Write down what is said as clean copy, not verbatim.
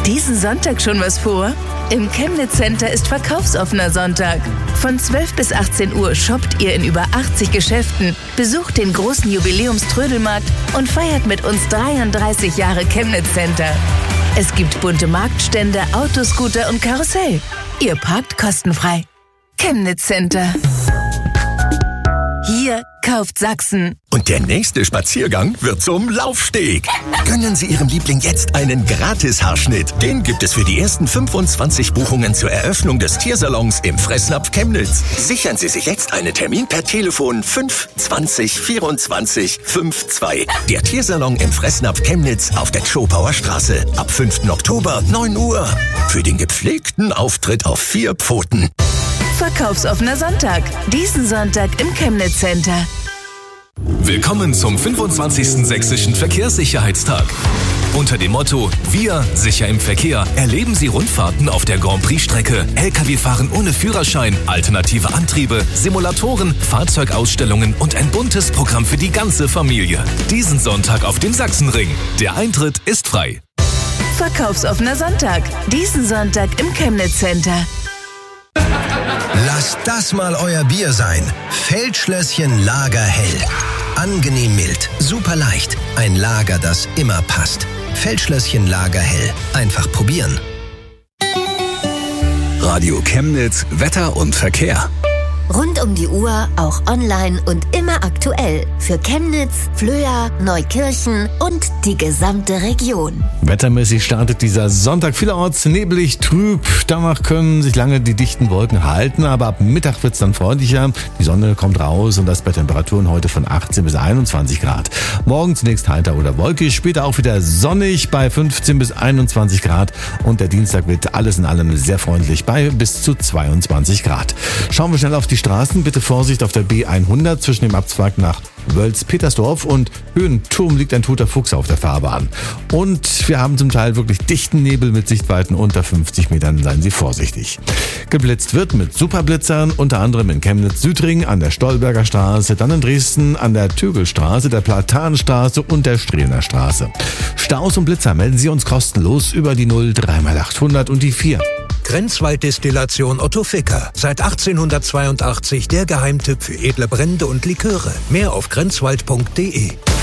diesen Sonntag schon was vor? Im Chemnitz Center ist verkaufsoffener Sonntag. Von 12 bis 18 Uhr shoppt ihr in über 80 Geschäften, besucht den großen Jubiläumströdelmarkt und feiert mit uns 33 Jahre Chemnitz Center. Es gibt bunte Marktstände, Autoscooter und Karussell. Ihr parkt kostenfrei. Chemnitz Center. Hier kauft Sachsen. Und der nächste Spaziergang wird zum Laufsteg. Gönnen Sie Ihrem Liebling jetzt einen Gratis-Haarschnitt. Den gibt es für die ersten 25 Buchungen zur Eröffnung des Tiersalons im Fressnapf Chemnitz. Sichern Sie sich jetzt einen Termin per Telefon 5 20 24 52. Der Tiersalon im Fressnapf Chemnitz auf der Schopauer Straße. Ab 5. Oktober, 9 Uhr. Für den gepflegten Auftritt auf 4 Pfoten. Verkaufsoffener Sonntag. Diesen Sonntag im Chemnitz Center. Willkommen zum 25. Sächsischen Verkehrssicherheitstag. Unter dem Motto Wir sicher im Verkehr erleben Sie Rundfahrten auf der Grand Prix-Strecke, Lkw-Fahren ohne Führerschein, alternative Antriebe, Simulatoren, Fahrzeugausstellungen und ein buntes Programm für die ganze Familie. Diesen Sonntag auf dem Sachsenring. Der Eintritt ist frei. Verkaufsoffener Sonntag. Diesen Sonntag im Chemnitz Center. Lasst das mal euer Bier sein. Feldschlösschen Lagerhell. Angenehm mild, super leicht. Ein Lager, das immer passt. Feldschlösschen Lagerhell. Einfach probieren. Radio Chemnitz, Wetter und Verkehr. Rund um die Uhr, auch online und immer aktuell. Für Chemnitz, Flöa, Neukirchen und die gesamte Region. Wettermäßig startet dieser Sonntag vielerorts neblig, trüb. Danach können sich lange die dichten Wolken halten, aber ab Mittag wird's dann freundlicher. Die Sonne kommt raus und das bei Temperaturen heute von 18 bis 21 Grad. Morgen zunächst heiter oder wolkig, später auch wieder sonnig bei 15 bis 21 Grad. Und der Dienstag wird alles in allem sehr freundlich bei bis zu 22 Grad. Schauen wir schnell auf die Straßen. Bitte Vorsicht auf der B100 zwischen dem Abzweig nach Wölz-Petersdorf und Höhenturm liegt ein toter Fuchs auf der Fahrbahn. Und wir haben zum Teil wirklich dichten Nebel mit Sichtweiten unter 50 Metern, seien Sie vorsichtig. Geblitzt wird mit Superblitzern, unter anderem in Chemnitz-Südring an der Stolberger Straße, dann in Dresden an der Tögelstraße, der Platanstraße und der Strehner Straße. Staus und Blitzer melden Sie uns kostenlos über die 0 3x800 und die 4. Grenzwalddestillation Otto Ficker. Seit 1882 der Geheimtipp für edle Brände und Liköre. Mehr auf grenzwald.de.